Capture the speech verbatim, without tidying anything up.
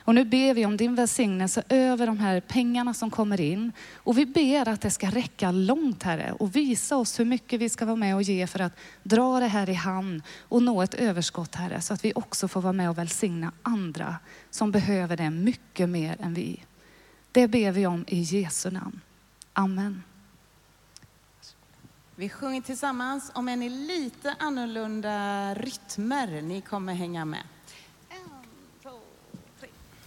Och nu ber vi om din välsignelse över de här pengarna som kommer in. Och vi ber att det ska räcka långt, Herre. Och visa oss hur mycket vi ska vara med och ge för att dra det här i hamn och nå ett överskott, Herre. Så att vi också får vara med och välsigna andra som behöver det mycket mer än vi. Det ber vi om i Jesu namn. Amen. Vi sjunger tillsammans om en i lite annorlunda rytmer. Ni kommer hänga med.